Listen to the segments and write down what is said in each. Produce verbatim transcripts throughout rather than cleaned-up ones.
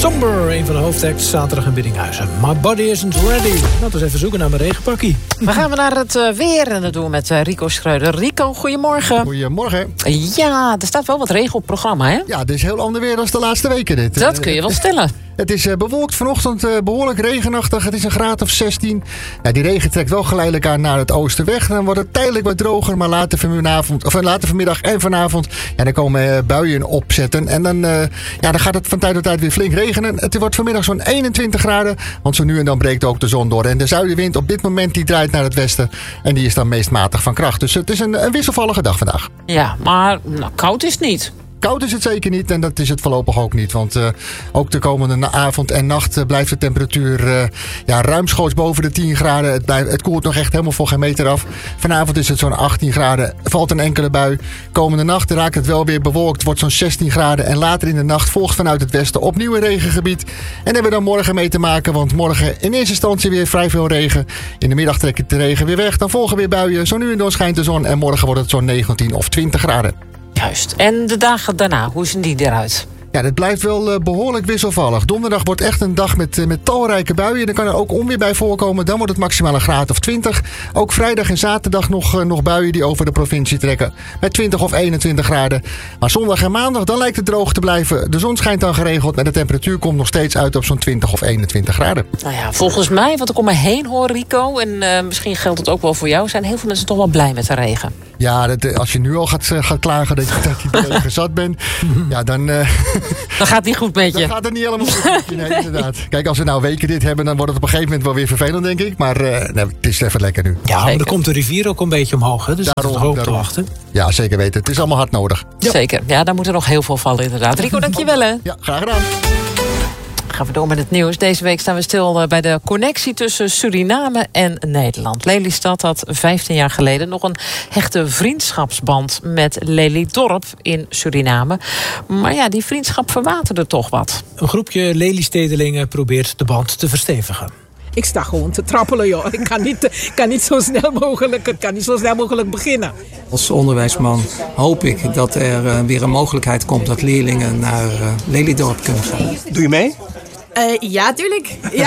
Somber, een van de hoofdacts, zaterdag in Biddinghuizen. My body isn't ready. Laten we even zoeken naar mijn regenpakkie. We gaan we naar het uh, weer en dat doen we met uh, Rico Schreuder. Rico, goedemorgen. Goedemorgen. Ja, er staat wel wat regen op het programma, hè? Ja, dit is heel ander weer dan de laatste weken dit. Dat kun je wel stellen. Het is uh, bewolkt vanochtend, uh, behoorlijk regenachtig. Het is een graad of zestien. Ja, die regen trekt wel geleidelijk aan naar het oosten weg. Dan wordt het tijdelijk wat droger, maar later, vanavond, of later vanmiddag en vanavond ja, dan komen uh, buien opzetten. En dan, uh, ja, dan gaat het van tijd tot tijd weer flink regenen. Het wordt vanmiddag zo'n eenentwintig graden, want zo nu en dan breekt ook de zon door. En de zuidenwind op dit moment die draait naar het westen. En die is dan meest matig van kracht. Dus het is een, een wisselvallige dag vandaag. Ja, maar nou, koud is het niet. Koud is het zeker niet en dat is het voorlopig ook niet. Want uh, ook de komende avond en nacht uh, blijft de temperatuur uh, ja, ruimschoots boven de tien graden. Het, blijft, het koelt nog echt helemaal voor geen meter af. Vanavond is het zo'n achttien graden. Valt een enkele bui. Komende nacht raakt het wel weer bewolkt. Wordt zo'n zestien graden. En later in de nacht volgt vanuit het westen opnieuw een regengebied. En hebben we dan morgen mee te maken. Want morgen in eerste instantie weer vrij veel regen. In de middag trekt de regen weer weg. Dan volgen weer buien. Zo nu en dan schijnt de zon. En morgen wordt het zo'n negentien of twintig graden. Juist. En de dagen daarna, hoe zien die eruit? Ja, dat blijft wel uh, behoorlijk wisselvallig. Donderdag wordt echt een dag met, uh, met talrijke buien. Dan kan er ook onweer bij voorkomen. Dan wordt het maximaal een graad of twintig. Ook vrijdag en zaterdag nog, uh, nog buien die over de provincie trekken. Met twintig of eenentwintig graden. Maar zondag en maandag, dan lijkt het droog te blijven. De zon schijnt dan geregeld. En de temperatuur komt nog steeds uit op zo'n twintig of eenentwintig graden. Nou ja, volgens mij, wat ik om me heen hoor, Rico... en uh, misschien geldt het ook wel voor jou... zijn heel veel mensen toch wel blij met de regen. Ja, dat, als je nu al gaat, gaat klagen dat je, dat je de regen zat bent... ja, dan... Uh, dan gaat het niet goed met je. Dan gaat het niet helemaal goed met je, nee, inderdaad. Kijk, als we nou weken dit hebben, dan wordt het op een gegeven moment wel weer vervelend, denk ik. Maar uh, nee, het is even lekker nu. Ja, maar dan komt de rivier ook een beetje omhoog, hè? Dus daarom, dat is ook te wachten. Ja, zeker weten. Het is allemaal hard nodig. Ja. Zeker. Ja, daar moet er nog heel veel vallen, inderdaad. Rico, dankjewel, hè. Ja, graag gedaan. Gaan we door met het nieuws. Deze week staan we stil bij de connectie tussen Suriname en Nederland. Lelystad had vijftien jaar geleden nog een hechte vriendschapsband met Lelydorp in Suriname. Maar ja, die vriendschap verwaterde toch wat. Een groepje Lelystedelingen probeert de band te verstevigen. Ik sta gewoon te trappelen, joh. Ik kan niet, kan niet zo snel mogelijk, het kan niet zo snel mogelijk beginnen. Als onderwijsman hoop ik dat er uh, weer een mogelijkheid komt dat leerlingen naar uh, Lelydorp kunnen gaan. Doe je mee? Uh, ja, tuurlijk. Ja.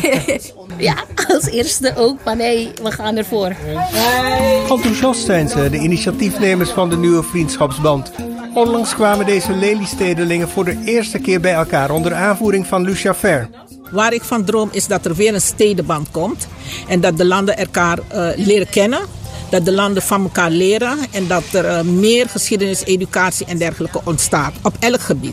Ja, als eerste ook, maar nee, we gaan ervoor. Enthousiast zijn ze, de initiatiefnemers van de nieuwe vriendschapsband. Onlangs kwamen deze Lelystedelingen voor de eerste keer bij elkaar onder aanvoering van Lucia Ver. Waar ik van droom is dat er weer een stedenband komt. En dat de landen elkaar uh, leren kennen. Dat de landen van elkaar leren. En dat er uh, meer geschiedenis, educatie en dergelijke ontstaat. Op elk gebied.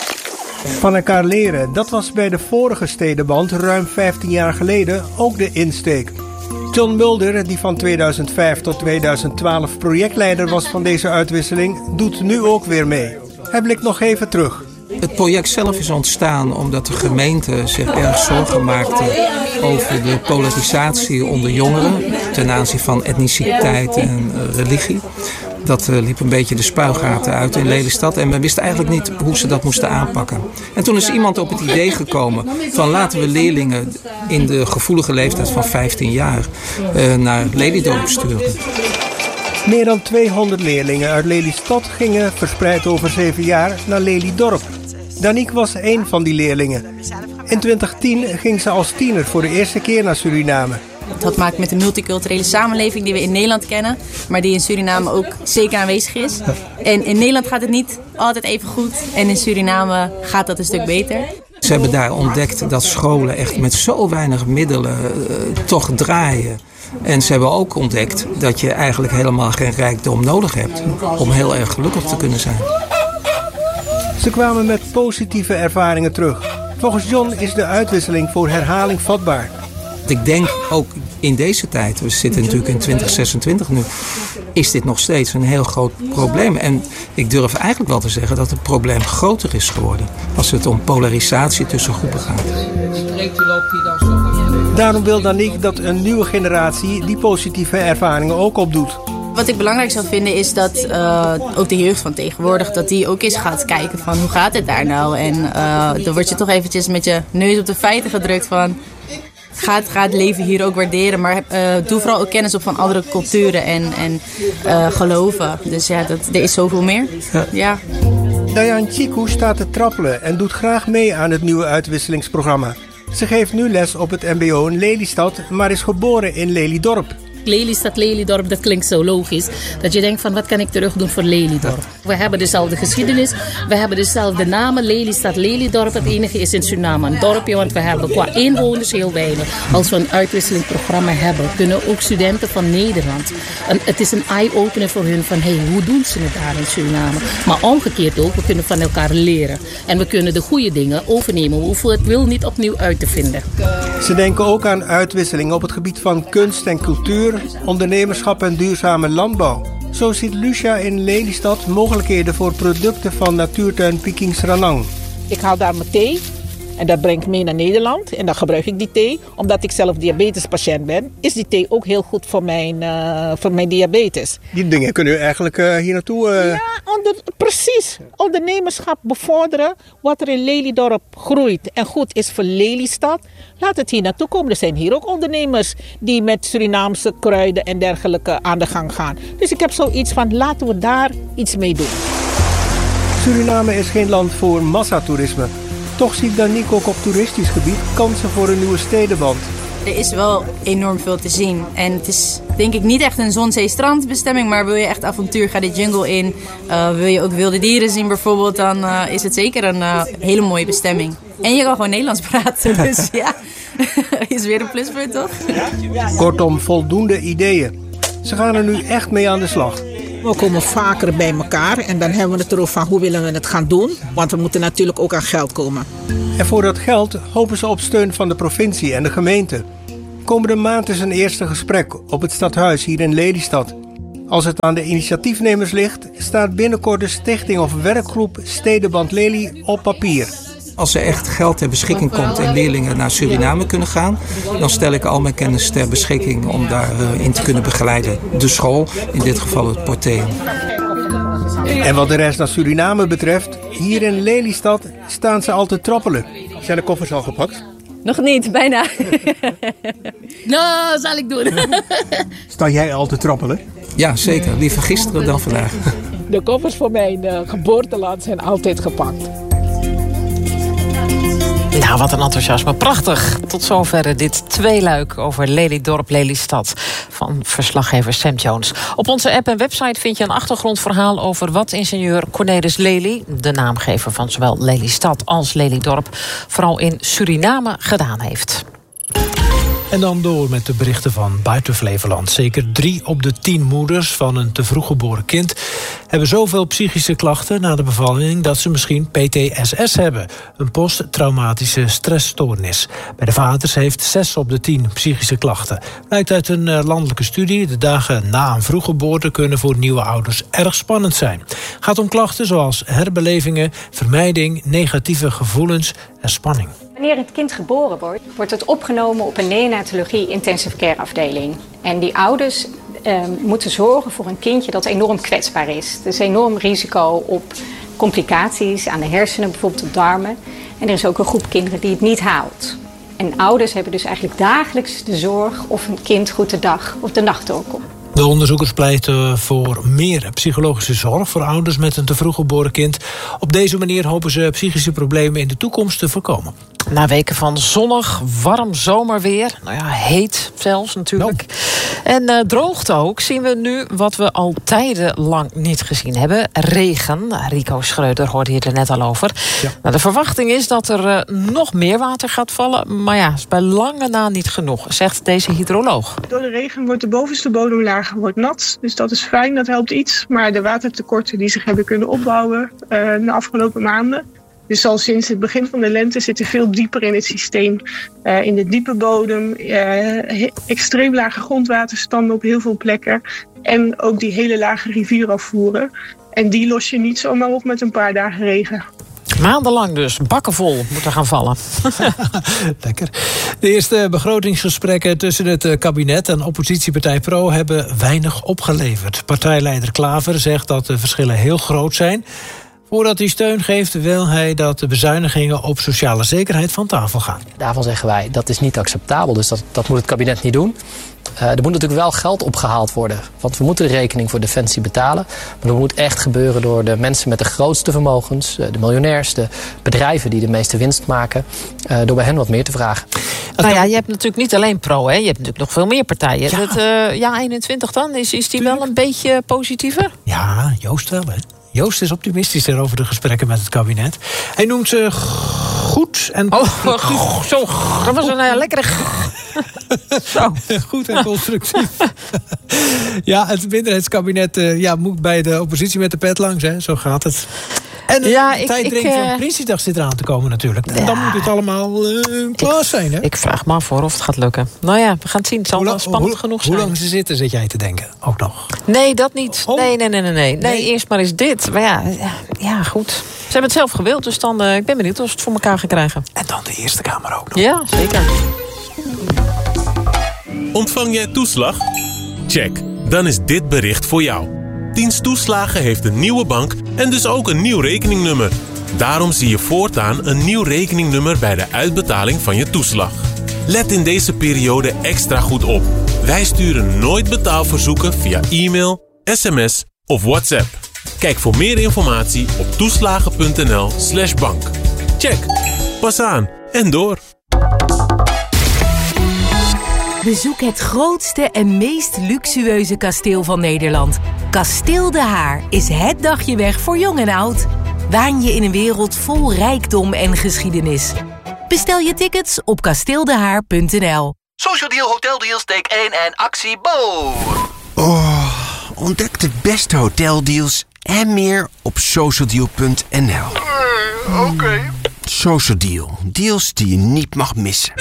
Van elkaar leren, dat was bij de vorige stedenband ruim vijftien jaar geleden ook de insteek. John Mulder, die van tweeduizend vijf tot tweeduizend twaalf projectleider was van deze uitwisseling, doet nu ook weer mee. Hij blikt nog even terug. Het project zelf is ontstaan omdat de gemeente zich erg zorgen maakte over de polarisatie onder jongeren ten aanzien van etniciteit en religie. Dat uh, liep een beetje de spuigaten uit in Lelystad en men wist eigenlijk niet hoe ze dat moesten aanpakken. En toen is iemand op het idee gekomen van laten we leerlingen in de gevoelige leeftijd van vijftien jaar uh, naar Lelydorp sturen. Meer dan tweehonderd leerlingen uit Lelystad gingen verspreid over zeven jaar naar Lelydorp. Danique was één van die leerlingen. In twintig tien ging ze als tiener voor de eerste keer naar Suriname. Dat maakt met de multiculturele samenleving die we in Nederland kennen, maar die in Suriname ook zeker aanwezig is. En in Nederland gaat het niet altijd even goed en in Suriname gaat dat een stuk beter. Ze hebben daar ontdekt dat scholen echt met zo weinig middelen uh, toch draaien. En ze hebben ook ontdekt dat je eigenlijk helemaal geen rijkdom nodig hebt om heel erg gelukkig te kunnen zijn. Ze kwamen met positieve ervaringen terug. Volgens John is de uitwisseling voor herhaling vatbaar. Ik denk ook in deze tijd, we zitten natuurlijk in twintig zesentwintig nu, is dit nog steeds een heel groot probleem. En ik durf eigenlijk wel te zeggen dat het probleem groter is geworden als het om polarisatie tussen groepen gaat. Daarom wil Danique dat een nieuwe generatie die positieve ervaringen ook opdoet. Wat ik belangrijk zou vinden is dat uh, ook de jeugd van tegenwoordig, dat die ook eens gaat kijken van hoe gaat het daar nou. En uh, dan word je toch eventjes met je neus op de feiten gedrukt van ga het, ga het leven hier ook waarderen. Maar uh, doe vooral ook kennis op van andere culturen en, en uh, geloven. Dus ja, dat, er is zoveel meer. Ja. Ja. Dayan Chiku staat te trappelen en doet graag mee aan het nieuwe uitwisselingsprogramma. Ze geeft nu les op het mbo in Lelystad, maar is geboren in Lelydorp. Lelystad, Lelydorp, dat klinkt zo logisch. Dat je denkt van, wat kan ik terug doen voor Lelydorp? We hebben dezelfde geschiedenis, we hebben dezelfde namen. Lelystad, Lelydorp, het enige is in Suriname een dorpje, want we hebben qua inwoners heel weinig. Als we een uitwisselingsprogramma hebben, kunnen ook studenten van Nederland. En het is een eye-opener voor hun van, hey, hoe doen ze het daar in Suriname? Maar omgekeerd ook, we kunnen van elkaar leren. En we kunnen de goede dingen overnemen. We hoeven het wil niet opnieuw uit te vinden. Ze denken ook aan uitwisseling op het gebied van kunst en cultuur, ondernemerschap en duurzame landbouw. Zo ziet Lucia in Lelystad mogelijkheden voor producten van natuurtuin Pikings Ranang. Ik haal daar mijn thee en dat breng ik mee naar Nederland. En dan gebruik ik die thee. Omdat ik zelf diabetespatiënt ben, is die thee ook heel goed voor mijn, uh, voor mijn diabetes. Die dingen kunnen u eigenlijk uh, hier naartoe... Uh... Ja, onder, precies. Ondernemerschap bevorderen. Wat er in Lelydorp groeit en goed is voor Lelystad. Laat het hier naartoe komen. Er zijn hier ook ondernemers die met Surinaamse kruiden en dergelijke aan de gang gaan. Dus ik heb zoiets van, laten we daar iets mee doen. Suriname is geen land voor massatoerisme. Toch ziet Danique ook op toeristisch gebied kansen voor een nieuwe stedenband. Er is wel enorm veel te zien. En het is denk ik niet echt een zon-zee-strandbestemming, maar wil je echt avontuur, ga de jungle in. Uh, wil je ook wilde dieren zien bijvoorbeeld, dan uh, is het zeker een uh, hele mooie bestemming. En je kan gewoon Nederlands praten, dus ja, is weer een pluspunt, toch? Kortom, voldoende ideeën. Ze gaan er nu echt mee aan de slag. We komen vaker bij elkaar en dan hebben we het erover van hoe willen we het gaan doen. Want we moeten natuurlijk ook aan geld komen. En voor dat geld hopen ze op steun van de provincie en de gemeente. Komende maand is een eerste gesprek op het stadhuis hier in Lelystad. Als het aan de initiatiefnemers ligt, staat binnenkort de stichting of werkgroep Stedenband Lely op papier. Als er echt geld ter beschikking komt en leerlingen naar Suriname kunnen gaan, dan stel ik al mijn kennis ter beschikking om daarin uh, te kunnen begeleiden. De school, in dit geval het Porteum. En wat de reis naar Suriname betreft, hier in Lelystad staan ze al te trappelen. Zijn de koffers al gepakt? Nog niet, bijna. Nou, zal ik doen. Sta jij al te trappelen? Ja, zeker. Liever gisteren dan vandaag. De koffers voor mijn uh, geboorteland zijn altijd gepakt. Nou, wat een enthousiasme. Prachtig. Tot zover dit tweeluik over Lelydorp, Lelystad van verslaggever Sam Jones. Op onze app en website vind je een achtergrondverhaal over wat ingenieur Cornelis Lely, de naamgever van zowel Lelystad als Lelydorp, vooral in Suriname gedaan heeft. En dan door met de berichten van buiten Flevoland. Zeker drie op de tien moeders van een te vroeg geboren kind hebben zoveel psychische klachten na de bevalling dat ze misschien P T S S hebben. Een posttraumatische stressstoornis. Bij de vaders heeft zes op de tien psychische klachten. Blijkt uit een landelijke studie. De dagen na een vroeggeboorte kunnen voor nieuwe ouders erg spannend zijn. Het gaat om klachten zoals herbelevingen, vermijding, negatieve gevoelens en spanning. Wanneer het kind geboren wordt, wordt het opgenomen op een neonatologie intensive care afdeling. En die ouders eh, moeten zorgen voor een kindje dat enorm kwetsbaar is. Er is enorm risico op complicaties aan de hersenen, bijvoorbeeld op darmen. En er is ook een groep kinderen die het niet haalt. En ouders hebben dus eigenlijk dagelijks de zorg of een kind goed de dag of de nacht doorkomt. De onderzoekers pleiten voor meer psychologische zorg voor ouders met een te vroeg geboren kind. Op deze manier hopen ze psychische problemen in de toekomst te voorkomen. Na weken van zonnig, warm zomerweer, nou ja, heet zelfs natuurlijk. No. En uh, droogte ook, zien we nu wat we al tijdenlang niet gezien hebben. Regen. Rico Schreuder hoorde hier er net al over. Ja. Nou, de verwachting is dat er uh, nog meer water gaat vallen. Maar ja, is bij lange na niet genoeg, zegt deze hydroloog. Door de regen wordt de bovenste bodemlaag wordt nat. Dus dat is fijn, dat helpt iets. Maar de watertekorten die zich hebben kunnen opbouwen uh, de afgelopen maanden. Dus al sinds het begin van de lente zitten veel dieper in het systeem. Uh, in de diepe bodem, uh, extreem lage grondwaterstanden op heel veel plekken. En ook die hele lage rivierafvoeren. En die los je niet zomaar op met een paar dagen regen. Maandenlang dus, bakken vol moeten gaan vallen. Lekker. De eerste begrotingsgesprekken tussen het kabinet en oppositiepartij Pro hebben weinig opgeleverd. Partijleider Klaver zegt dat de verschillen heel groot zijn. Voordat hij steun geeft, wil hij dat de bezuinigingen op sociale zekerheid van tafel gaan. Daarvan zeggen wij, dat is niet acceptabel, dus dat, dat moet het kabinet niet doen. Uh, er moet natuurlijk wel geld opgehaald worden. Want we moeten de rekening voor defensie betalen. Maar dat moet echt gebeuren door de mensen met de grootste vermogens. De miljonairs, de bedrijven die de meeste winst maken. Uh, door bij hen wat meer te vragen. Nou ja, je hebt natuurlijk niet alleen Pro, hè. Je hebt natuurlijk nog veel meer partijen. Ja, het, uh, ja eenentwintig dan, is, is die Tuurlijk. wel een beetje positiever? Ja, Joost wel, hè. Joost is optimistischer over de gesprekken met het kabinet. Hij noemt ze goed en... Oh, goed, zo, dat was een uh, lekkere... Zo. Goed en constructief. Ja, het minderheidskabinet uh, ja, moet bij de oppositie met de pet langs, hè. Zo gaat het. En ja, de tijdring uh... van Prinsjesdag zit eraan te komen natuurlijk. En ja. dan moet het allemaal uh, klaar zijn, hè? Ik vraag me af voor of het gaat lukken. Nou ja, we gaan het zien. Het zal wel spannend hoe, genoeg zijn. Hoe lang ze zitten, zit jij te denken? Ook nog? Nee, dat niet. Oh. Nee, nee, nee, nee, nee. Nee, eerst maar eens dit. Maar ja, ja, goed. Ze hebben het zelf gewild, dus dan uh, ik ben benieuwd of ze het voor elkaar gaan krijgen. En dan de Eerste Kamer ook nog. Ja, zeker. Ontvang jij toeslag? Check. Dan is dit bericht voor jou. Dienst Toeslagen heeft een nieuwe bank en dus ook een nieuw rekeningnummer. Daarom zie je voortaan een nieuw rekeningnummer bij de uitbetaling van je toeslag. Let in deze periode extra goed op. Wij sturen nooit betaalverzoeken via e-mail, sms of WhatsApp. Kijk voor meer informatie op toeslagen.nl slash bank. Check. Pas aan en door. Bezoek het grootste en meest luxueuze kasteel van Nederland. Kasteel De Haar is het dagje weg voor jong en oud. Waan je in een wereld vol rijkdom en geschiedenis. Bestel je tickets op kasteeldehaar punt n l. Social Deal, Hotel Deals, take één en actie Bo! Oh, ontdek de beste hoteldeals en meer op social deal punt n l. Uh, Oké. Okay. Social Deal, deals die je niet mag missen.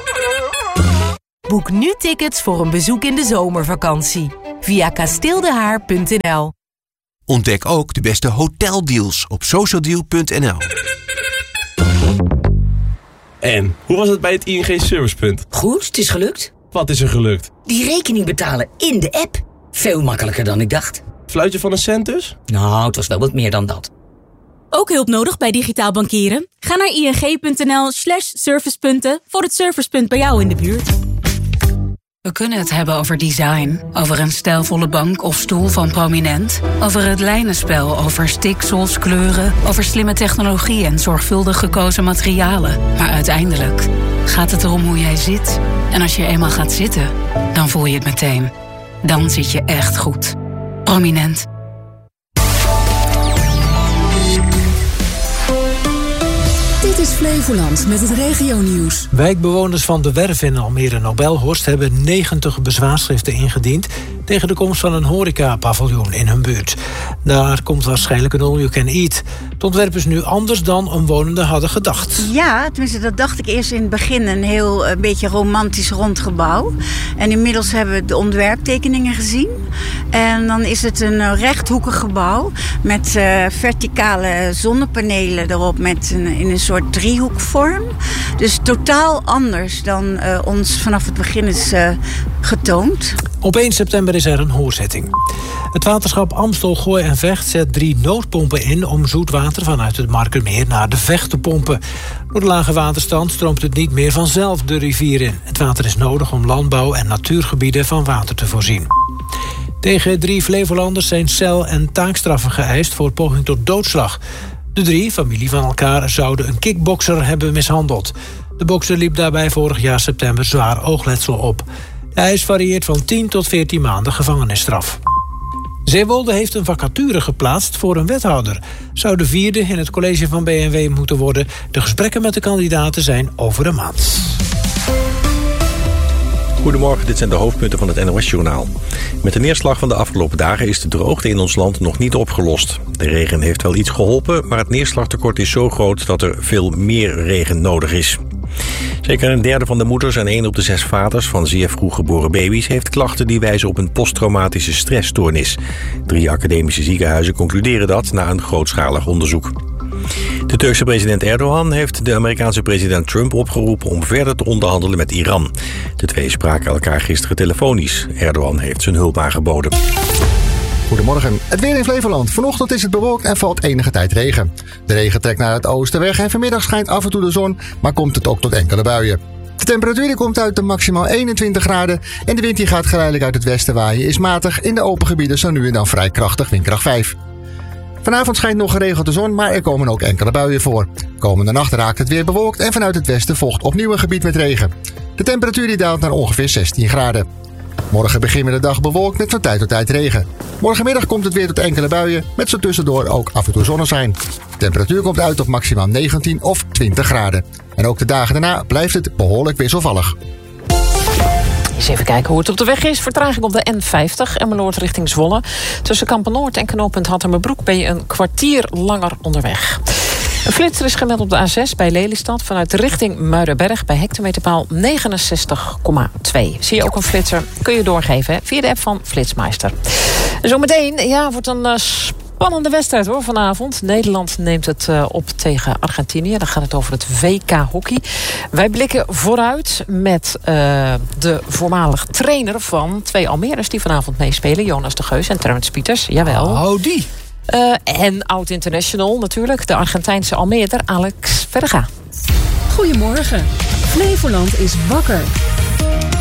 Boek nu tickets voor een bezoek in de zomervakantie via kasteeldehaar punt n l. Ontdek ook de beste hoteldeals op social deal punt n l. En, hoe was het bij het I N G Servicepunt? Goed, het is gelukt. Wat is er gelukt? Die rekening betalen in de app. Veel makkelijker dan ik dacht. Fluitje van een cent dus? Nou, het was wel wat meer dan dat. Ook hulp nodig bij digitaal bankieren? Ga naar ing punt n l slash servicepunten voor het servicepunt bij jou in de buurt. We kunnen het hebben over design, over een stijlvolle bank of stoel van Prominent, over het lijnenspel, over stiksels, kleuren, over slimme technologie en zorgvuldig gekozen materialen. Maar uiteindelijk gaat het erom hoe jij zit. En als je eenmaal gaat zitten, dan voel je het meteen. Dan zit je echt goed. Prominent. Dit is Flevoland met het regionieuws. Wijkbewoners van de Werf in Almere Nobelhorst hebben negentig bezwaarschriften ingediend tegen de komst van een horeca-paviljoen in hun buurt. Daar komt waarschijnlijk een all-you-can-eat. Het ontwerp is nu anders dan omwonenden hadden gedacht. Ja, tenminste dat dacht ik eerst in het begin. Een heel een beetje romantisch rond gebouw. En inmiddels hebben we de ontwerptekeningen gezien. En dan is het een rechthoekig gebouw met uh, verticale zonnepanelen erop met een, in een soort driehoekvorm. Dus totaal anders dan uh, ons vanaf het begin is uh, getoond. Op één september is er een hoorzitting. Het waterschap Amstel, Gooi en Vecht zet drie noodpompen in om zoetwater vanuit het Markermeer naar de Vecht te pompen. Door de lage waterstand stroomt het niet meer vanzelf de rivier in. Het water is nodig om landbouw en natuurgebieden van water te voorzien. Tegen drie Flevolanders zijn cel- en taakstraffen geëist voor poging tot doodslag. De drie, familie van elkaar, zouden een kickbokser hebben mishandeld. De bokser liep daarbij vorig jaar september zwaar oogletsel op. De eis varieert van tien tot veertien maanden gevangenisstraf. Zeewolde heeft een vacature geplaatst voor een wethouder. Zou de vierde in het college van B N W moeten worden. De gesprekken met de kandidaten zijn over een maand. Goedemorgen, dit zijn de hoofdpunten van het N O S-journaal. Met de neerslag van de afgelopen dagen is de droogte in ons land nog niet opgelost. De regen heeft wel iets geholpen, maar het neerslagtekort is zo groot dat er veel meer regen nodig is. Zeker een derde van de moeders en één op de zes vaders van zeer vroeg geboren baby's heeft klachten die wijzen op een posttraumatische stressstoornis. Drie academische ziekenhuizen concluderen dat na een grootschalig onderzoek. De Turkse president Erdogan heeft de Amerikaanse president Trump opgeroepen om verder te onderhandelen met Iran. De twee spraken elkaar gisteren telefonisch. Erdogan heeft zijn hulp aangeboden. Goedemorgen. Het weer in Flevoland. Vanochtend is het bewolkt en valt enige tijd regen. De regen trekt naar het oosten weg en vanmiddag schijnt af en toe de zon, maar komt het ook tot enkele buien. De temperatuur die komt uit de maximaal eenentwintig graden en de wind die gaat geleidelijk uit het westen waaien is matig. In de open gebieden zo nu en dan vrij krachtig, windkracht vijf. Vanavond schijnt nog geregeld de zon, maar er komen ook enkele buien voor. Komende nacht raakt het weer bewolkt en vanuit het westen volgt opnieuw een gebied met regen. De temperatuur die daalt naar ongeveer zestien graden. Morgen beginnen we de dag bewolkt met van tijd tot tijd regen. Morgenmiddag komt het weer tot enkele buien, met zo tussendoor ook af en toe zonneschijn. De temperatuur komt uit op maximaal negentien of twintig graden. En ook de dagen daarna blijft het behoorlijk wisselvallig. Eens even kijken hoe het op de weg is. Vertraging op de N vijftig, Emmeloord richting Zwolle. Tussen Kampen-Noord en knooppunt Hattemerbroek ben je een kwartier langer onderweg. Een flitser is gemeld op de A zes bij Lelystad vanuit de richting Muidenberg bij hectometerpaal negenenzestig komma twee. Zie je ook een flitser? Kun je doorgeven hè? Via de app van Flitsmeister. Zometeen, ja, wordt een uh, spannende wedstrijd hoor vanavond. Nederland neemt het uh, op tegen Argentinië. Dan gaat het over het W K hockey. Wij blikken vooruit met uh, de voormalig trainer van twee Almeres die vanavond meespelen. Jonas de Geus en Terrence Pieters. Jawel. Oh, die. Uh, en oud-international natuurlijk, de Argentijnse Almeerder Alex Verga. Goedemorgen. Flevoland is wakker.